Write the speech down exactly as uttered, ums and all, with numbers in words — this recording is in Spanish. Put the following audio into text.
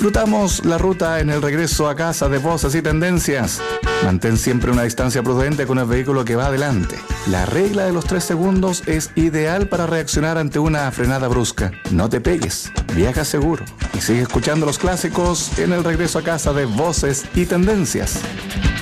Disfrutamos la ruta en el regreso a casa de Voces y Tendencias. Mantén siempre una distancia prudente con el vehículo que va adelante. La regla de los tres segundos es ideal para reaccionar ante una frenada brusca. No te pegues, viaja seguro y sigue escuchando los clásicos en el regreso a casa de Voces y Tendencias.